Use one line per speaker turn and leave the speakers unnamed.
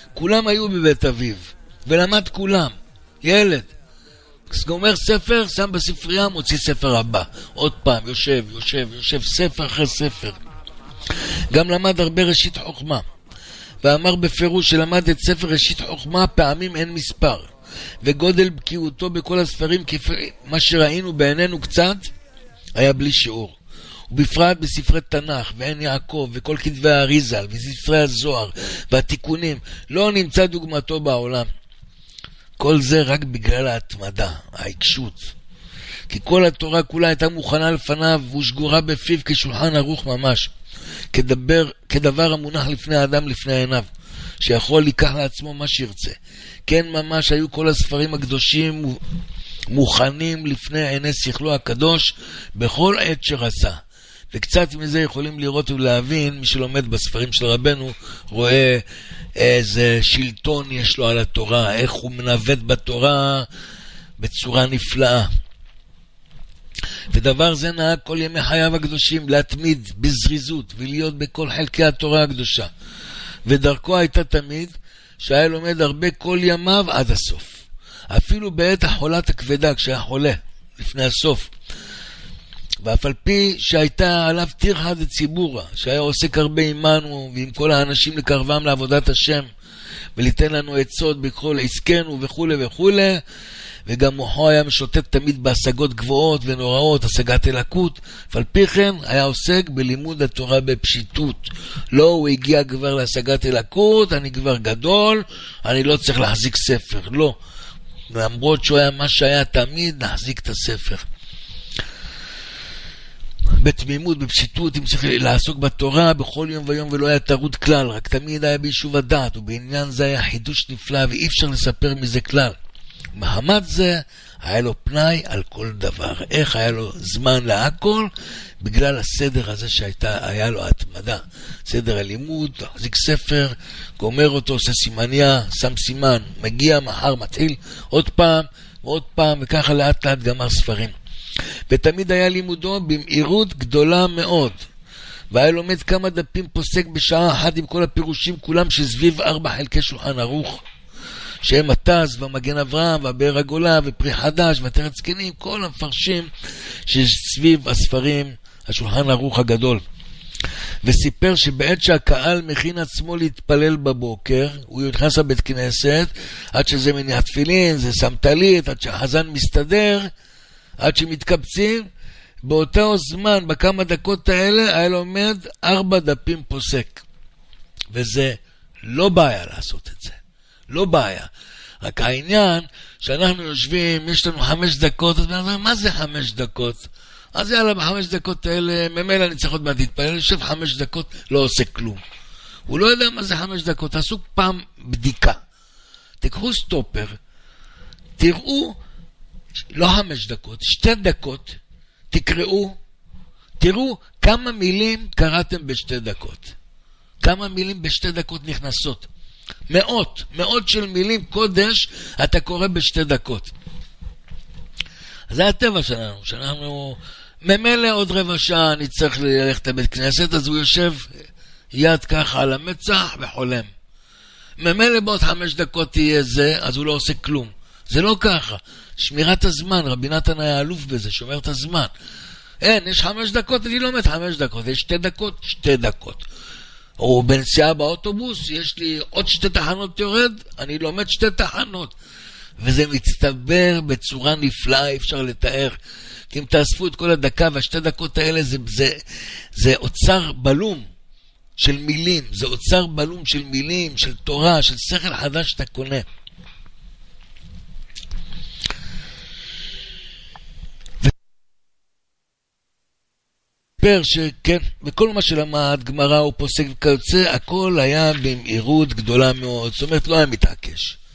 כולם היו בבית אביו, ולמד כולם, ילד. גומר ספר, שם בספרייה, מוציא ספר הבא. עוד פעם, יושב, ספר אחרי ספר. גם למד הרבה ראשית חוכמה. ואמר בפירוש שלמד את ספר ראשית חוכמה פעמים אין מספר. וגודל בקיאותו בכל הספרים, כפי מה שראינו בעינינו קצת, היה בלי שיעור. ובפרט בספרי תנ"ך, ועין יעקב, וכל כתבי האריזל, וספרי הזוהר, והתיקונים, לא נמצא דוגמתו בעולם. כל זה רק בגלל ההתמדה, העיקשות. כי כל התורה כולה הייתה מוכנה לפניו, ושגורה בפיו כשולחן ערוך ממש. כדבר המונח לפני האדם לפני עיניו, שיכול לקח לעצמו מה שירצה. כן ממש היו כל הספרים הקדושים מוכנים לפני עיני שכלו הקדוש, בכל עת שרצה. וקצת מזה יכולים לראות ולהבין, מי שלומד בספרים של רבנו, רואה איזה שלטון יש לו על התורה, איך הוא מנווט בתורה בצורה נפלאה. ודבר זה נהג כל ימי חייו הקדושים להתמיד בזריזות ולהיות בכל חלקי התורה הקדושה. ודרכו הייתה תמיד שהיה לומד הרבה כל ימיו עד הסוף. אפילו בעת החולת הכבדה, כשהיה חולה לפני הסוף. ואף על פי שהייתה עליו תרחא דציבורא, שהיה עוסק הרבה עמנו ועם כל האנשים לקרבם לעבודת השם, וליתן לנו עצות בכל עסקנו וכו' וכו', וגם מוחו היה משוטט תמיד בהשגות גבוהות ונוראות, השגת אלוקות, ועל פי כן היה עוסק בלימוד התורה בפשיטות. לא, הוא הגיע כבר להשגת אלוקות, אני כבר גדול, אני לא צריך להחזיק ספר, לא. למרות שהוא היה מה שהיה תמיד, להחזיק את הספר. בתמימות, בפשיטות, אם צריך לעסוק בתורה בכל יום ויום, ולא היה טרוד כלל, רק תמיד היה ביישוב הדעת, ובעניין זה היה חידוש נפלא, ואי אפשר לספר מזה כלל. מחמת זה היה לו פנאי על כל דבר. איך היה לו זמן להכל? בגלל הסדר הזה שהיה לו התמדה. סדר הלימוד, להחזיק ספר, גומר אותו, עושה סימניה, שם סימן, מגיע, מחר מתחיל, עוד פעם ועוד פעם, וככה לאט לאט גמר ספרים. ותמיד היה לימודו במהירות גדולה מאוד. והיה לומד כמה דפים פוסק בשעה אחת עם כל הפירושים כולם שסביב 4 חלקי שולחן ערוך. שהם התז והמגן אברהם והבאר הגולה ופרי חדש והתרת זקנים, כל המפרשים שסביב הספרים, השולחן ערוך הגדול. וסיפר שבעת שהקהל מכין עצמו להתפלל בבוקר, הוא נכנס לבית כנסת, עד שזה מניח תפילין, זה שם טלית, עד שהחזן מסתדר, עד שמתקבצים, באותו זמן, בכמה דקות האלה, היה לומד 4 דפים פוסק. וזה לא בעיה לעשות את זה. לא בעיה. רק העניין שאנחנו יושבים, יש לנו 5 דקות, אז אומרים, מה זה 5 דקות? אז יאללה, ב5 דקות האלה, ממילא אני צריך עוד מעט להתפלל, יושב 5 דקות, לא עושה כלום. הוא לא יודע מה זה 5 דקות, תעשו פעם בדיקה. תקחו סטופר, תראו, לא 5 דקות, 2 דקות, תקראו, תראו כמה מילים קראתם ב2 דקות. כמה מילים ב2 דקות נכנסות. מאות של מילים קודש אתה קורא ב2 דקות. זה הטבע שלנו, שאנחנו ממילא עוד 15 שעה אני צריך ללכת לבית כנסת, אז הוא יושב יד ככה על המצח וחולם. ממילא בעוד 5 דקות תהיה זה, אז הוא לא עושה כלום. זה לא ככה. שמירת הזמן, רבי נתן היה אלוף בזה, שומר את הזמן. אין, יש 5 דקות, אני לומד 5 דקות, יש 2 דקות, 2 דקות. או בנסיעה באוטובוס, יש לי עוד 2 תחנות יורד, אני לומד 2 תחנות. וזה מצטבר בצורה נפלאה, אפשר לתאר. כי אם תאספו את כל הדקה וה2 דקות האלה, זה אוצר בלום של מילים, זה אוצר בלום של מילים, של תורה, של שכל חדש שאתה קונה. שכן, וכל מה שלמד, גמרא או פוסק וכיוצא, הכל היה במהירות גדולה מאוד, זאת אומרת לא היה מתעקש.